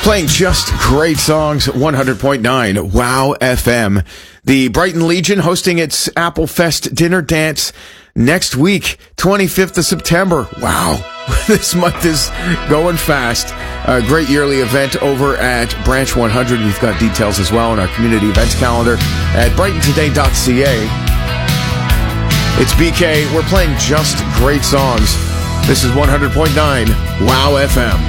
Playing just great songs, 100.9 Wow FM. The Brighton Legion hosting its Apple Fest dinner dance next week, 25th of September. Wow, this month is going fast. A great yearly event over at Branch 100. We've got details as well on our community events calendar at brightontoday.ca. It's BK. We're playing just great songs. This is 100.9 Wow FM.